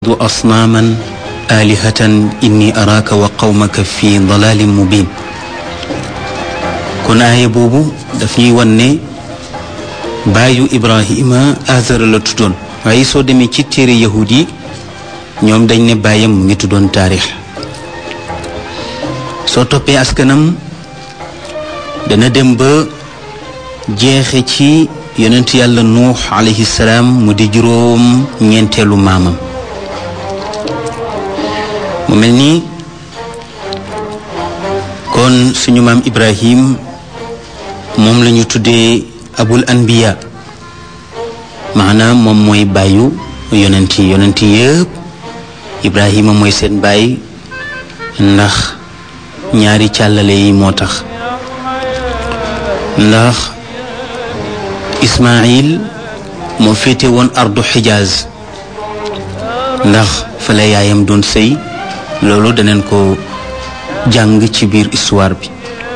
أصناما آلهة إني أراك وقومك في ضلال مبين kon aaya boobu daf ñuy wan ne baayu Ibrahima Azar la tuddoon waaye soo demee ci téere yahud yi ñoom dañ ne baayam mu ngi tuddoon Taarix soo toppee askanam dana dem ba jeexe ci yonent yàlla Nuux alayhi salaam mu di juróom ñeenteelu maamam mu mel ni kon suñu maam Ibrahim moom la ñu tuddee abul anbiya maanaam moom mooy bàyyu yonent yi yëpp Ibrahima mooy seen baay ndax ñaari càllale yi moo tax ndax Ismaïl moo féete woon ardu Xijaaz ndax fa la yaayam doon sëy loolu daneen ko jàng ci biir histoire bi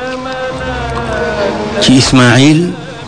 ci Ismaïl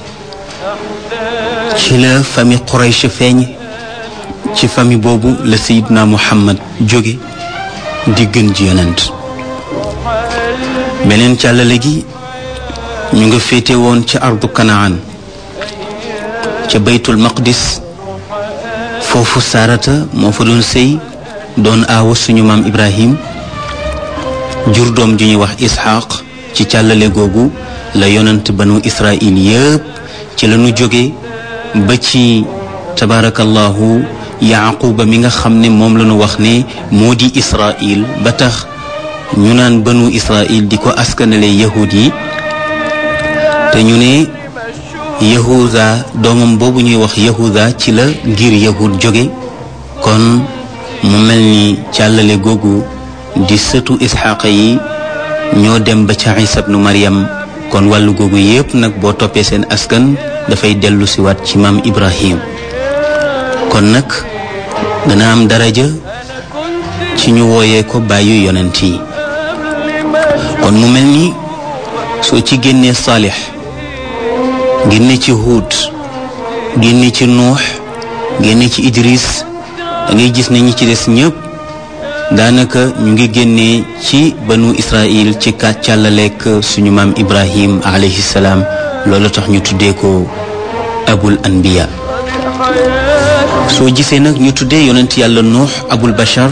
ci la famille Quraysh feeñ ci famille boobu la Seydina Muhammad jóge di gën ji yonent beneen càllale gi ñu nga féete woon ca ardu Kanaan ca baytul maqdis foofu Saarata moo fa doon sëy doon aawa suñu maam Ibrahim jur doom ju ñuy wax Isxaaq ci càllale googu la yonent banu Israil yëpp ci la ñu jóge ba ci tabaarakallahu Yaaquba mi nga xam ne moom la ñu wax ne moo di Israil ba tax ñu naan banu Israil di ko askanale yahud yi te ñu ne Yahuda doomam boobu ñuy wax Yahuda ci la ngir yahud jóge kon mu mel ni càllale googu di sëtu Isxaaqa yi ñoo dem ba ca Isa ibnu Maryam kon wàllu googu yépp nag boo toppee seen askan dafay dellu si waat ci maam Ibrahim kon nag dana am daraja ci ñu wooyee ko bàyyu yonent yi kon mu mel ni soo ci génnee Saalix génne ci Huud génne ci Nuux génne ci Idris da ngay gis ne ñi ci des ñépp daanaka ñu ngi génnee ci banu Israil ci càllaleek suñu maam Ibrahim alayhi salaam loolu tax ñu tuddee ko abul anbiya soo gisee nag ñu tuddee yonent yàlla Nuux abul bashar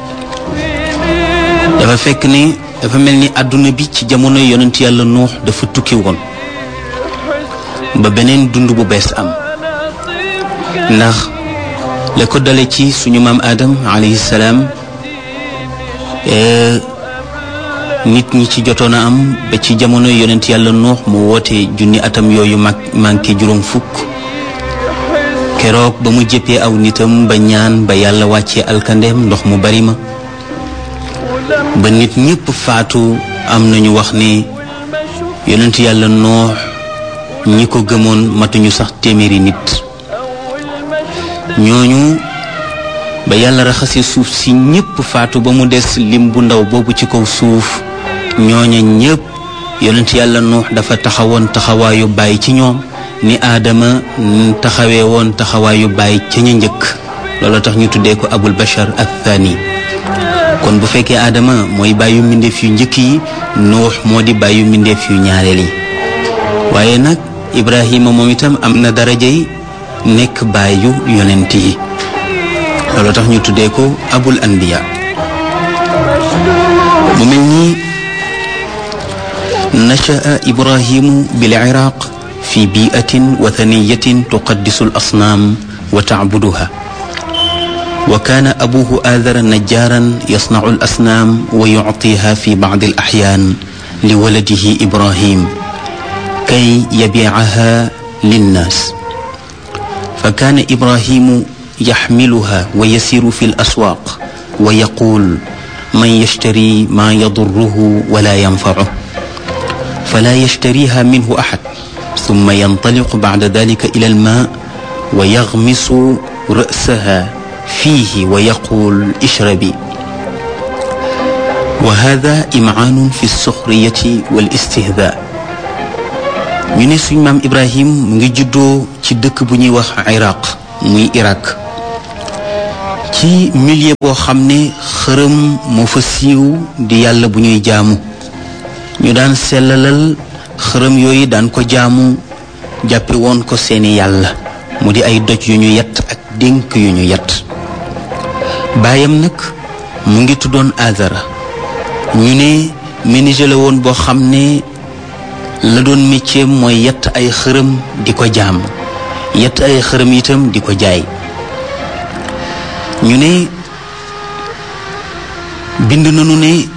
dafa fekk ne dafa mel ni àdduna bi ci jamono yonent yàlla Nuux dafa tukki woon ba beneen dund bu bees am ndax la ko dale ci suñu maam Adam alayhi salaam nit ñi ci jotoon a am ba ci jamono yonent yàlla Nuux mu woote junni atam yooyu manqué juróom fukk keroog ba mu jëppee aw nitam ba ñaan ba yàlla wàccee alkandeem ndox mu bari ma ba nit ñépp faatu am nañu wax ne yonent yàlla Nuux ñi ko gëmoon matuñu sax téeméeri nit ñooñu ba yàlla raxasee suuf si ñépp faatu ba mu des lim bu ndaw boobu ci kaw suuf ñooña ñépp yonent yàlla Nuux dafa taxawoon taxawaayu bàyyi ci ñoom ni Aadama taxawee woon taxawaayu bàyyi ca ña njëkk loolu tax ñu tuddee ko abul bashar athani kon bu fekkee Aadama mooy bàyyu mbindeef yu njëkk yi Nuux moo di bàyyu mbindeef yu ñaareel yi waaye nag Ibrahima moom itam am na darajay nekk bàyyu yonent yi loolu tax ñu tuddee ko abul anbiya mu mel ni nasha'a Ibrahimu bil Iraq fi bi'atin wathaniyatin tuqaddisu al asnaam wa ta'buduha wa kaana abuhu Aazara najjaaran yasna'u al asnaam wa yu'tiiha fi ba'd al ahyaan li waladihi Ibrahim kay yabii'aha linnaas fa kaana Ibrahimu yaxmiluha wa yasiru fi al-aswaaq wa yaquul man yashtari maa yadurruhu wala yanfacuhu falaa yashtariiha minhu axad summa yantaliqu bacda dalika ila al-maa wa yaxmisu ra'saha fiihi wa yaquul ishrabi wa haadaa imcaanun fi as-suxriyati wal-istihzaa ñu ne suñ maam Ibrahim mu ngi juddoo ci dëkk bu ñuy wax Iraq muy Irak ci milieu boo xam ne xërëm moo fa siiw di yàlla bu ñuy jaamu ñu daan sellalal xërëm yooyu daan ko jaamu jàppe woon ko seeni yàlla mu di ay doj yu ñu yett ak dénk yu ñu yett baayam nag mu ngi tuddoon Azara ñu ne menuisier la woon boo xam ne la doon métier mooy yett ay xërëm di ko jaam yett ay xërëm itam di ko jaay ñu ne bind nañu ne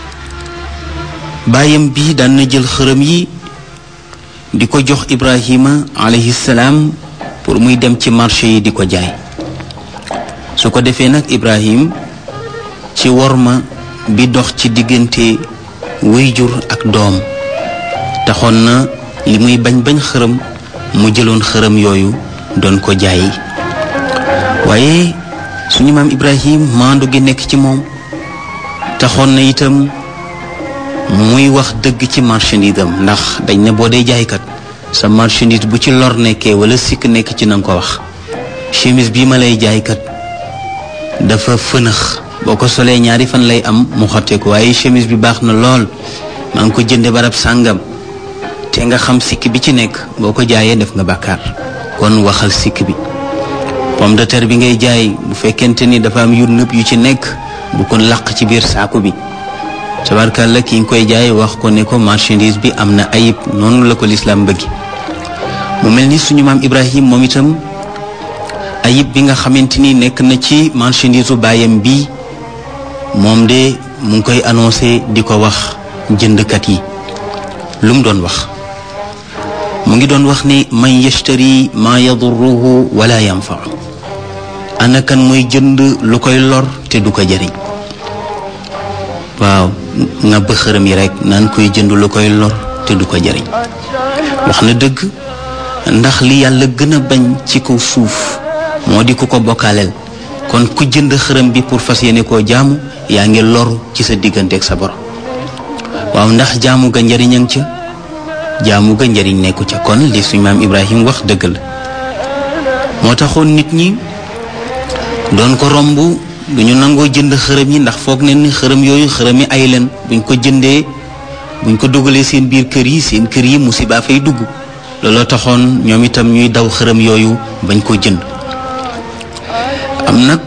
baayam bi daan na jël xërëm yi di ko jox Ibrahima alayhi salaam pour muy dem ci marché yi di ko jaay su ko defee nag Ibrahim ci worma bi dox ci diggante wayjur ak doom taxoon na li muy bañ xërëm mu jëloon xërëm yooyu doon ko jaay waaye suñu maam Ibrahim maandu gi nekk ci moom taxoon na itam muy wax dëgg ci marchandise am ndax dañ ne boo dee jaaykat sa marchandise bu ci lor nekkee wala sikk nekk ci na nga ko wax chemise bii ma lay jaaykat dafa fënax boo ko solee ñaari fan lay am mu xotte ko waaye chemise bi baax na lool maa ngi ko jënde barab sàngam te nga xam sikk bi ci nekk boo ko jaayee def nga bàkkaar kon waxal sikk bi pomme de terre bi ngay jaay bu fekkente ni dafa am yu nëb yu ci nekk bu ko làq ci biir saaku bi tabarkàlla ki nga koy jaay wax ko ne ko marchandise bi am na ayib noonu la ko lislaam bëggi mu mel ni suñu maam Ibrahim moom itam ayib bi nga xamante ni nekk na ci marchandise u baayam bi moom de mu ngi koy annoncé di ko wax jëndkat yi lu mu doon wax mu ngi doon wax ni man yashtari ma yadurruhu wala yanfa'u ana kan mooy jënd lu koy lor te du ko jëriñ waaw nga bëxëram yi rek naan koy jënd lu koy lor te du ko jëriñ wax na dëgg ndax li yàlla gën a bañ ci kaw suuf moo di ku ko bokkaaleel kon ku jënd xërëm bi pour fas yéene koo jaamu yaa ngi loru ci sa digganteeg sa borom waaw ndax jaamu ga njëriñam ca jaamu ga njëriñ nekku ca kon li suñu maam Ibrahim wax dëgg la moo taxoon nit ñi doon ko romb duñu nangoo jënd xërëm yi ndax foog ne ni xërëm yooyu xërëm yi ay leen buñ ko jëndee buñ ko dugalee seen biir kër yi musiba fay dugg looloo taxoon ñoom itam ñuy daw xërëm yooyu bañ ko jënd am nag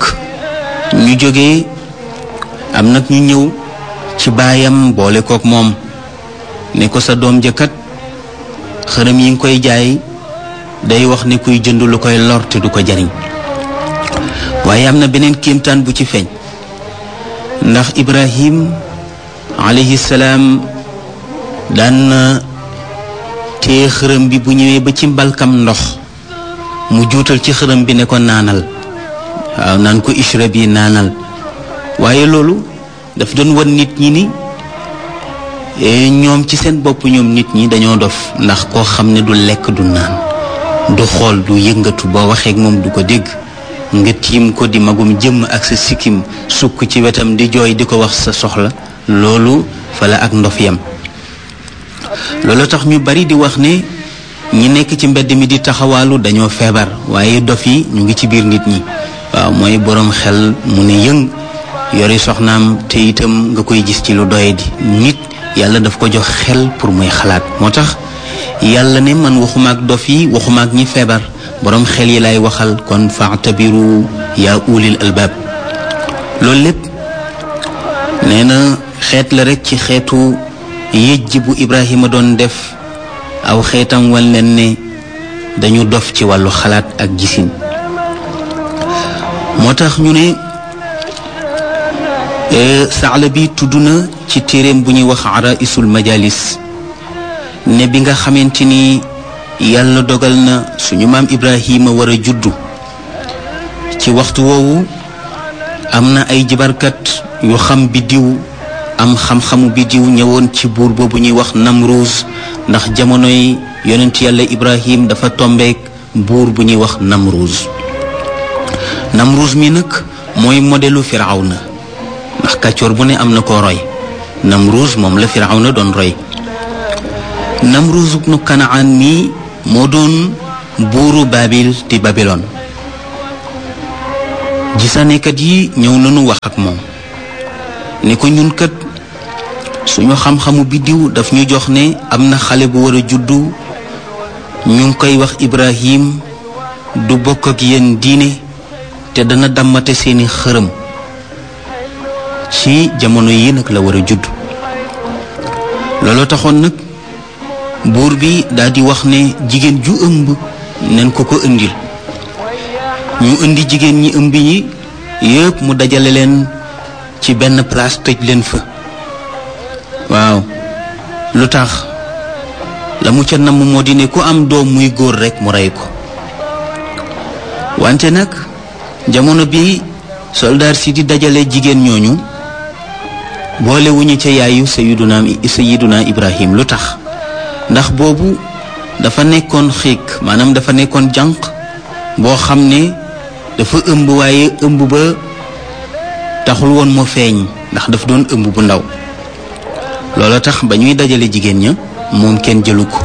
ñu ñëw ci baayam boole kook moom ne ko sa doom jëkkat xërëm yi nga koy jaay day wax ne kuy jënd lu koy lor te du ko jariñ waaye am na beneen kéemtaan bu ci feeñ ndax Ibrahim alayhi salaam daan na téye xërëm bi bu ñëwee ba ci mbalkam ndox mu juutal ci xërëm bi ne ko naanal waaw naan ko ishrab yi naanal waaye loolu daf doon wan nit ñi ni ñoom ci seen bopp ñoom nit ñi dañoo dof ndax koo xam ne du lekk du naan du xool du yëngatu boo waxee ak moom du ko dégg nga tiim ko di magum jëmm ak sa sikkim sukk ci wetam di jooy di ko wax sa soxla loolu fa la ak ndof yam loolu tax ñu bari di wax ne ñi nekk ci mbedd mi di taxawaalu dañoo feebar waaye dof yi ñu ngi ci biir nit ñi waaw mooy boroom xel mu ne yëng yori soxnaam te itam nga koy gis ci lu doye di nit yàlla daf ko jox xel pour muy xalaat moo tax yàlla ne man waxuma ak dof yi waxuma ak ñi feebar boroom xel yi lay waxal kon fa'tabiru yaa ulil albaab loolu lépp nee na xeet la rekk ci xeetu yëjj bu Ibrahima doon def aw xeetam wan leen ne dañu dof ci wàllu xalaat ak gisin moo tax ñu ne Saalabi tudd na ci téereem bu ñuy wax Araisul Majalis ne bi nga xamante ni yàlla dogal na suñu maam Ibrahima war a juddu ci waxtu woowu am na ay jibarkat yu xam biddiw am xam-xamu biddiw ñëwoon ci buur boobu ñuy wax Namruus ndax jamonoy yonent yàlla Ibrahim dafa tombeek buur bu ñuy wax Namruus mi nag mooy modelu Firawna ndax kàccoor bu ne am na ko roy Namruus moom la Firawna doon roy Namruus ibnu Kanaan mi moo doon buuru Baabil di Babylone gisaanekat yi ñëw nañu wax ak moom ne ko ñun kat suñu xam-xamu biddiw daf ñu jox ne am na xale bu war a juddu ñu ngi koy wax Ibrahim du bokk ak yéen diine te dana dammate seeni xërëm ci jamono yi nag la war a judd. looloo taxoon nag buur bi daal di wax ne jigéen ju ëmb nañ ko indil. ñu indi jigéen ñi ëmb ñi yépp mu dajale leen ci benn place tëj leen fa. waaw lu tax la mu ca namm moo di ne ku am doom muy góor rekk mu rey ko. wante nag jamono bi soldaar si di dajale jigéen ñooñu boole wuñu ca yaayu sayiduna Ibrahim. lu tax ndax boobu dafa nekkoon xiik maanaam dafa nekkoon jànq boo xam ne dafa ëmb waaye ëmb ba taxul woon moo feeñ ndax dafa doon ëmb bu ndaw. loolu tax ba ñuy dajale jigéen ña moom kenn jëlu ko.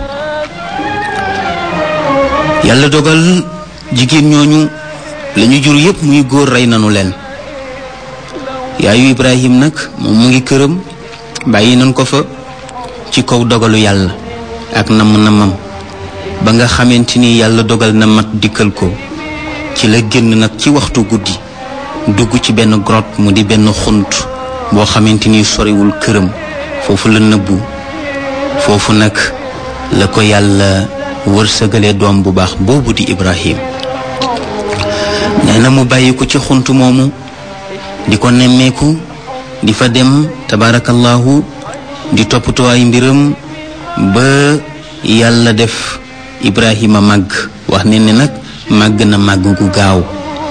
yàlla dogal jigéen ñooñu lañu jur yépp muy góor rey nanu leen. yaayu Ibrahim nag moom mu ngi këram bàyyi nañ ko fa ci kaw dogalu yàlla ak namm-namam ba nga xamante ni yàlla dogal na mat dikkal ko ci la génn nag ci waxtu guddi dugg ci benn grotte mu di benn xunt boo xamante ni soriwul këram. foofu la nëbbu foofu nag la ko yàlla wërsëgalee doom bu baax boobu di Ibrahim. nee na mu bàyyi ko ci xunt moomu di ko nemmeeku di fa dem tabarakallahu di toppatoo ay mbiram ba yàlla def Ibrahima màgg. wax ne nag màgg na màgg gu gaaw.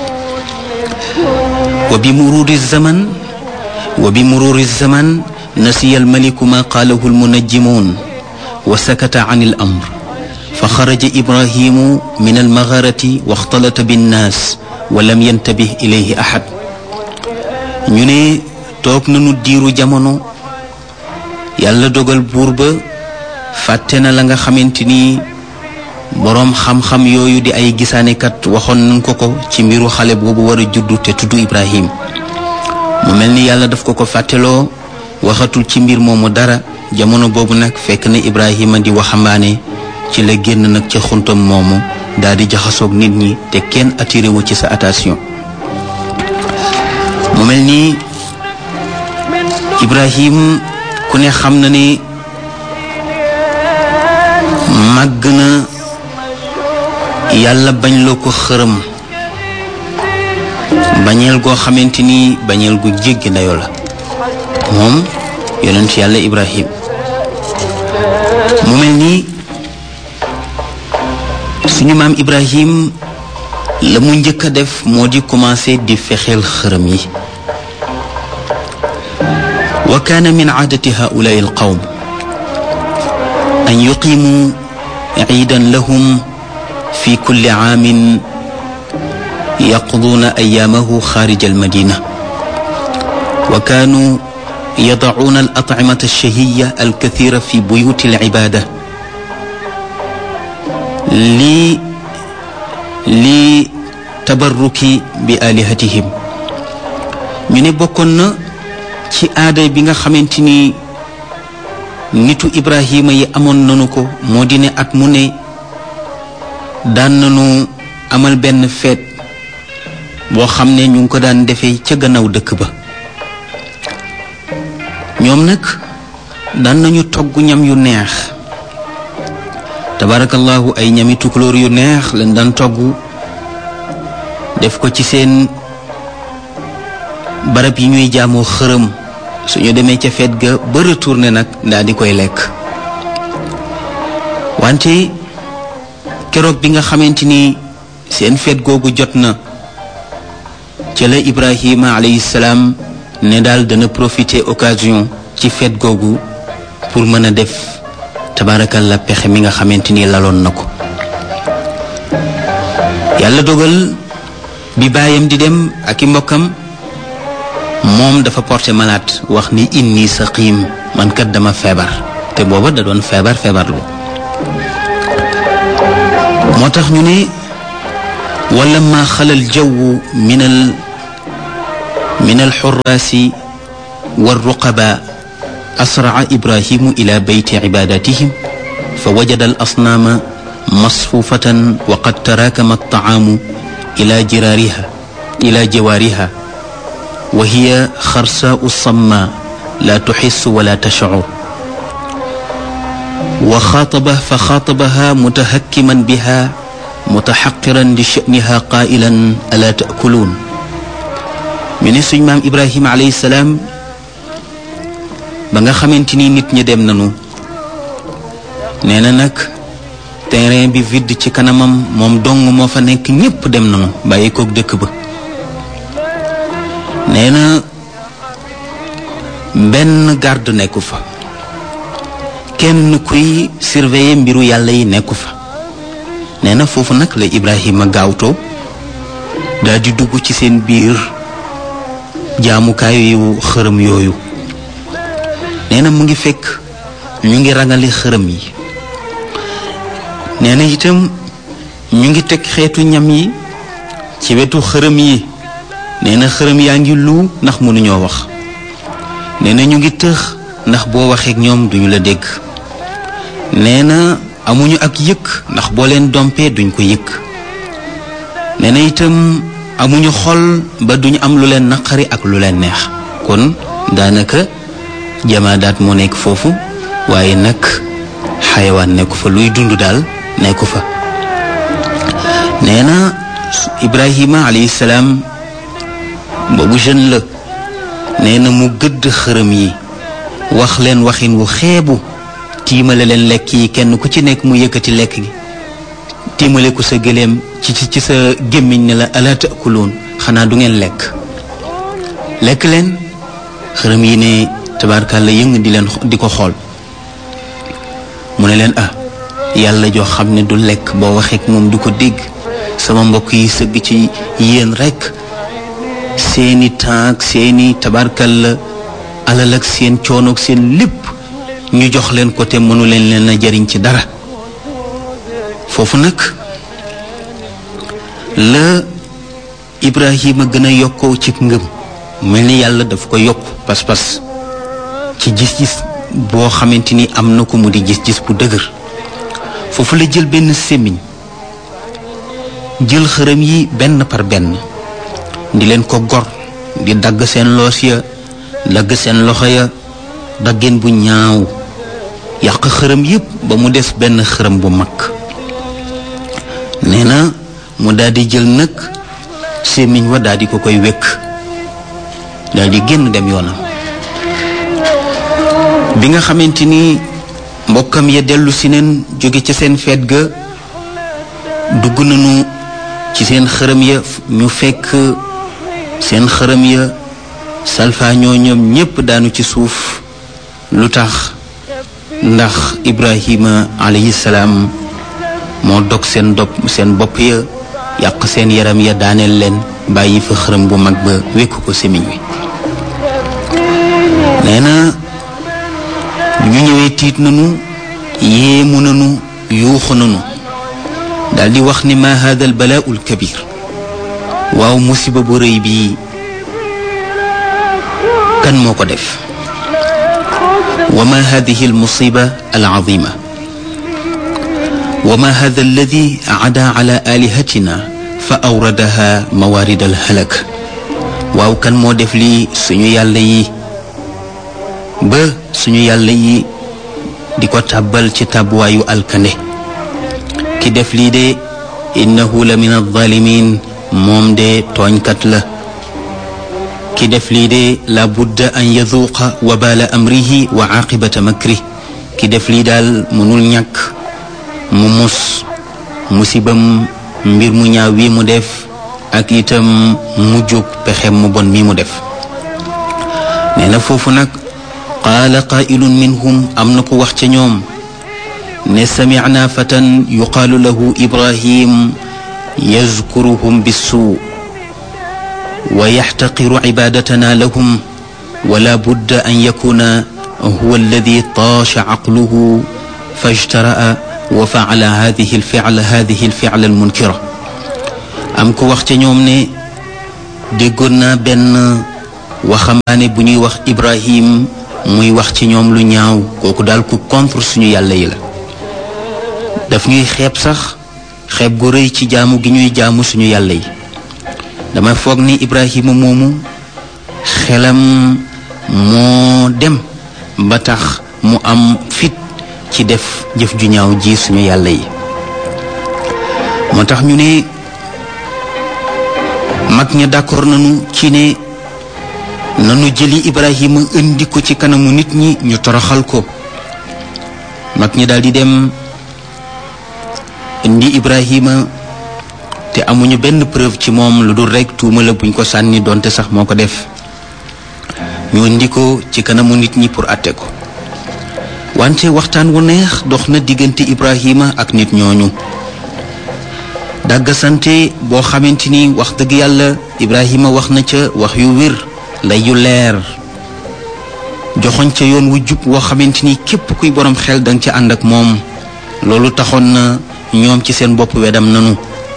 wa bi mururi zaman nasiya almaliku ma qaalahu almunajjimuun wa sakata an al amr fa xaraja Ibrahimu min almagarati wa xtalata binnaas wa lam yantabih ilayhi ahad. ñu ne toog nañu diiru jamono yàlla dogal buur ba fàtte na la nga xamante ni boroom xam-xam yooyu di ay gisaanekat waxoon nañ ko ci mbiru xale boobu war a juddu te tudd Ibrahim. mu mel ni yàlla daf ko fàtteloo waxatul ci mbir moomu dara. jamono boobu nag fekk na Ibrahima di waxambaane ci la génn nag ca xuntam moomu daal di jaxasoog nit ñi te kenn attiré wu ci sa attention. mu mel ni Ibrahim ku ne xam na ni màgg na yàlla bañ loo ko xërëm bañeel goo xamante ni bañeel gu jéggi dayoo la moom yonent yàlla Ibrahim. mu mel ni suñu maam Ibrahim la mu njëkk a def moo di commencé di fexeel xërëm yi. wa kaana min aadati haulaai alqawm an yuqimu ciidan lahum fi kulli caamin yaqduuna ayaamahu xaarija almadina wa kaanu yadacuuna alatcimata alshahiya alkathira fi buyuti alcibaada li tabarruki bi alihatihim. ñu ne bokkoon na ci aada bi nga xamante ni nitu Ibrahima yi amoon nanu ko moo di ne at mu ne daan nanu amal benn feet boo xam ne ñu ngi ko daan defee ca gannaaw dëkk ba. ñoom nag daan nañu togg ñam yu neex tabarakallahu ay ñami tukulóor yu neex lañ daan togg def ko ci seen barab yi ñuy jaamoo xërëm. suñu demee ca feet ga ba retourné nag daal di koy lekk. wante keroog bi nga xamante ni seen feet googu jot na ca la Ibrahima alayhi salaam ne daal dana profiter occasion ci feet googu pour mën a def tabaarakalla pexe mi nga xamante ni laloon na ko. yàlla dogal bi baayam di dem ak i mbokkam moom dafa porté malade wax ni inni saqim man kat dama feebar te booba da doon feebarlu moo tax ñu ne wala ma xalal jawwu min al min alxurraasi walruqaba asraa ibrahimu ila beyti cibadatihim fa wajada al asnaama masfufatan wa qad tarakama altaamu ila jawaariha wa hiya xarsaau samma la tuxissu wala tashcur wa xaatabaha mutahakkiman biha mutaxaqiran li sha'niha qaa'ilan alaa ta'kuluun mi ne suñ maam Ibrahima alayhi salaam ba nga xamante ni nit ñi dem nañu nee na nag terrain bi vide ci kanamam moom dong moo fa nekk ñépp dem nañu bàyyi koog dëkk ba nee na benn garde nekku fa kenn kuy surveiller mbiru yàlla yi nekku fa nee na foofu nag la Ibrahima gaawtoo daal di dugg ci seen biir jaamukaayu xërëm yooyu nee na mu ngi fekk ñu ngi rangale xërëm yi nee na itam ñu ngi teg xeetu ñam yi ci wetu xërëm yi nee na xërëm yaa ngi lu ndax mënuñoo wax nee na ñu ngi tëx ndax boo waxeek ñoom duñu la dégg nee na amuñu ak yëkk ndax boo leen dompee duñ ko yëkk nee na itam amuñu xol ba duñu am lu leen naqari ak lu leen neex kon daanaka jamaadaat moo nekk foofu waaye nag xayawaan nekku fa luy dund daal nekku fa nee na Ibrahima alayhi salaam boobu jeune la nee na mu gëdd xërëm yi wax leen waxin wu xeebu tiimale leen lekk yi kenn ku ci nekk mu yëkkati lekk gi tiimale ko sa gëléem ci sa gémmiñ ne la alaa taakuluun xanaa du ngeen lekk leen xërëm yi ne tabaarkàlla yëng di ko xool mu ne leen yàlla joo xam ne du lekk boo waxeek moom du ko dégg sama mbokk yi sëgg ci yéen rekk seeni taak seeni tabaarkàlla alal ak seen coonoog seen lépp ñu jox leen ko te mënu leen a jariñ ci dara foofu nag la Ibrahima gën a yokkoo ci ngëm mel ni yàlla daf ko yokk pas-pas ci gis-gis boo xamante ni am na ko mu di gis-gis bu dëgër foofu la jël benn sémmiñ jël xërëm yi benn par benn di leen ko gor di dagg seen loos ya dagg seen loxo ya daggeen bu ñaaw yàq xërëm yépp ba mu des benn xërëm bu mag nee na mu daldi jël nag sémmiñ wa daldi ko koy wekk daldi génn dem yoonam bi nga xamante ni mbokkam ya dellu si neen jóge ca seen feet ga dugg nañu ci seen xërëm ya ñu fekk seen xërëm ya salfaañoo ñoom ñépp daanu ci suuf lu tax ndax Ibrahima alayhi salaam moo dog seen bopp ya yàq seen yaram ya daaneel leen bàyyi fa xërëm bu mag ba wekku ko sémmiñ wi nee na ñu ñëwee tiit nañu yéemu nañu yuuxu nañu daldi wax ni ma hada al balaa al kabir waaw musiba bu rëy bi kan moo ko def wa ma hadihi al musiba al azima wa ma hada alladi ada ala alihatina fa awradaha mawarid al halak waaw kan moo def lii suñu yàlla yi ba suñu yàlla yi di ko tàbbal ci tàbbuwaayu alkande ki def lii de innahu la min alzalimin moom de tooñkat la ki def lii de la budda an yaduuqa wabaala amrihi wa aqibata makri ki def lii daal mënul ñàkk mu mus musibam mbir mu ñaaw wi mu def ak itam mujjug pexem mu bon mi mu def nee na foofu nag qaala qaa'ilun minhum am na ko wax ca ñoom ne samicnaa fatan yuqaalu lahu ibrahim yazkuruhum bissuu wa yaxtaqiru cibaadatanaa lahum wala budda an yakuna huwa alladi taasha caqluhu fajtara'a wa facala hadihi alficla almunkira am ko wax ca ñoom ne déggoon naa benn waxambaane bu ñuy wax Ibrahim muy wax ci ñoom lu ñaaw kooku daal ku contre suñu yàlla yi la daf ñuy xeeb sax xeeb gu rëy ci jaamu gi ñuy jaamu suñu yàlla yi dama foog ni Ibrahima moomu xelam moo dem ba tax mu am fit ci def jëf ju ñaaw ji suñu yàlla yi moo tax ñu ne mag ña d'accord nañu ci ne nanu jëli Ibrahima indi ko ci kanamu nit ñi ñu toroxal ko mag ñi daldi dem indi Ibrahima te amuñu benn preuve ci moom lu dul rekk tuuma la buñ ko sànni donte sax moo ko def ñu indi ko ci kanamu nit ñi pour àtte ko wante waxtaan wu neex dox na diggante Ibrahima ak nit ñooñu dàggasante boo xamante ni wax dëgg yàlla Ibrahima wax na ca wax yu wér lay yu leer joxoñ ca yoon wu jub woo xamante ni képp kuy borom xel danga ca ànd ak moom loolu taxoon na ñoom ci seen bopp wedam nanu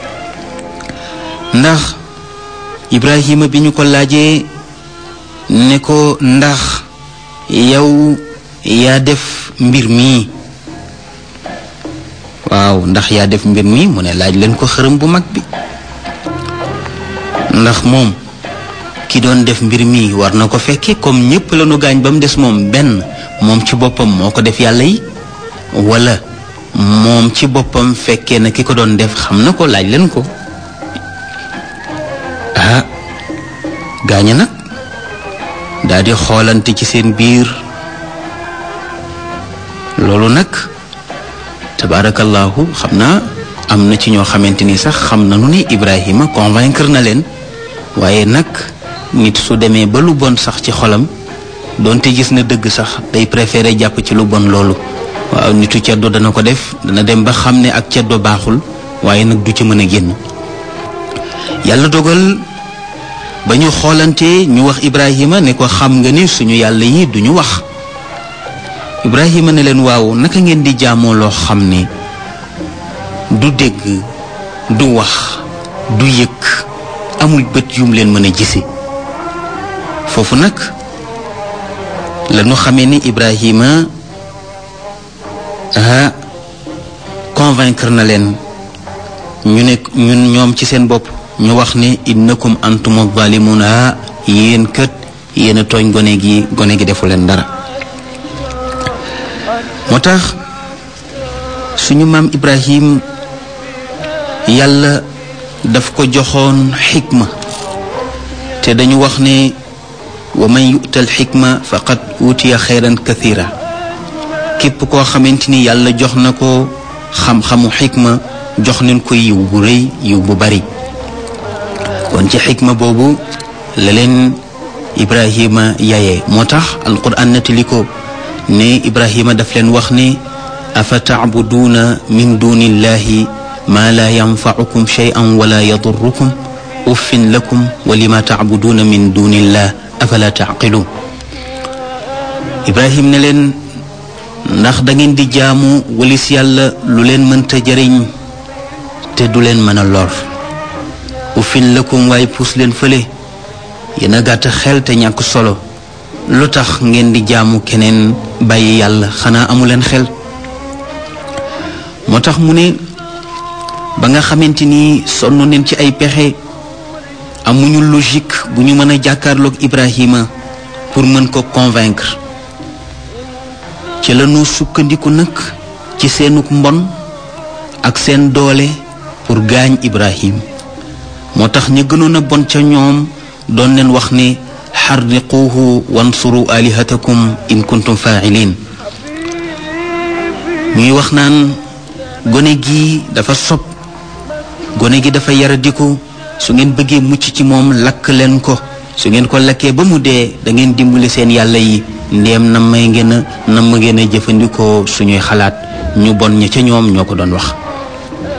ndax Ibrahima bi ñu ko laajee ne ko ndax yow yaa def mbir mi waaw ndax yaa def mbir mi mu ne laaj leen ko xërëm bu mag bi ndax moom ki doon def mbir mi war na ko fekke comme ñépp la nu gaañ ba mu des moom benn moom ci boppam moo ko def yàlla yi wala moom ci boppam fekkee na ki ko doon def xam na ko laaj leen ko ah gaaña nag daal di xoolante ci seen biir loolu nag tabaarakallaahu xam naa am na ci ñoo xamante ni sax xam nañu ni Ibrahima convaincre na leen waaye nag nit su demee ba lu bon sax ci xolam doonte gis na dëgg sax day préféré jàpp ci lu bon loolu waaw nitu ceddo dana ko def dana dem ba xam ne ak ceddo baaxul waaye nag du ci mën a génn yàlla dogal ba ñu xoolante ñu wax Ibrahima ne ko xam nga ni suñu yàlla yi duñu wax Ibrahima ne leen waaw naka ngeen di jaamoo loo xam ne du dégg du wax du yëg amul bët yum leen mën a gise foofu nag la ñu xamee ni Ibrahima convaincre na leen ñu ne ñun ñoom ci seen bopp ñu wax ne innakum antum zalimun yéen kët yéen a tooñ gone gi defu leen dara moo tax suñu maam Ibrahim yàlla daf ko joxoon xikma te dañu wax ne wa man yu'tal xikma faqad utiya xayran kathira képp koo xamante ni yàlla jox na ko xam-xamu xikma jox nañ ko yiw bu rëy yiw bu bari kon ci xikma boobu la leen Ibrahima yaye moo tax alquran nettali ko ne Ibrahima daf leen wax ne afa tacbuduuna min duni illahi ma la yanfacukum shay'an wala yadurrukum uffin lakum wa lima tacbuduuna min duni illah afala tacqiluun Ibrahim ne leen ndax da ngeen di jaamu walis yàlla lu leen mënta jëriñ te du leen mën a lor uffin lakum waaye puus leen fële yéen a gàtt xel te ñàkk solo lu tax ngeen di jaamu keneen bàyyi yàlla xanaa amu leen xel moo tax mu ne ba nga xamante ni sonn neen ci ay pexe amuñu logique bu ñu mën a jàkkaarloog Ibrahima pour mën ko convaincre ci lañu sukkandiku nag ci seenuk mbon ak seen doole pour gaañ Ibrahim moo tax ña gënoon a bon ca ñoom doon leen wax ne xarriquuhu wansuru alihatakum in kuntum faa'ilin ñuy wax naan gone gi dafa sob gone gi dafa yaradiku su ngeen bëggee mucc ci moom lakk leen ko su ngeen ko lakkee ba mu dee da ngeen dimbali seen yàlla yi ndéem nam ngeen a jëfandikoo suñuy xalaat ñu bon ña ca ñoom ñoo ko doon wax